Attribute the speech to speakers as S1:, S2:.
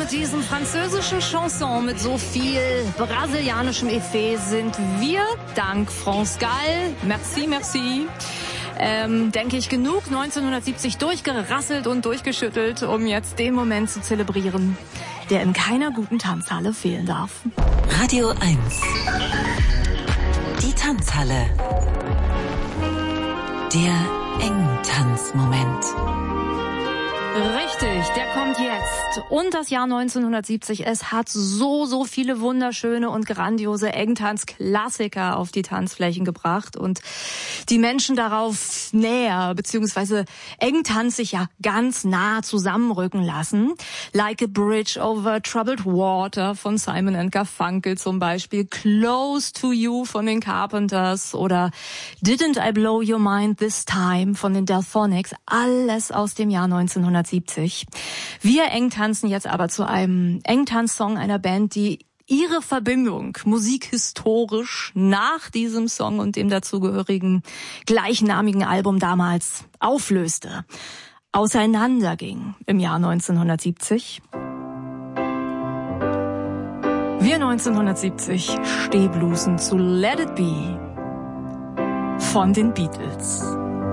S1: mit diesem französischen Chanson mit so viel brasilianischem Effet sind wir, dank France Gall, merci, merci, denke ich, genug 1970 durchgerasselt und durchgeschüttelt, um jetzt den Moment zu zelebrieren, der in keiner guten Tanzhalle fehlen darf.
S2: Radio 1. Die Tanzhalle. Der Engtanzmoment.
S1: Richtig, der kommt jetzt. Und das Jahr 1970, es hat so viele wunderschöne und grandiose Engtanz-Klassiker auf die Tanzflächen gebracht und die Menschen darauf näher, beziehungsweise engtanzig ja ganz nah zusammenrücken lassen. Like a Bridge over Troubled Water von Simon & Garfunkel zum Beispiel, Close to You von den Carpenters oder Didn't I Blow Your Mind This Time von den Delphonics, alles aus dem Jahr 1970. Wir engtanzen jetzt aber zu einem Engtanz-Song einer Band, die ihre Verbindung musikhistorisch nach diesem Song und dem dazugehörigen gleichnamigen Album damals auflöste, auseinanderging im Jahr 1970. Wir 1970 stehblusen zu Let It Be von den Beatles.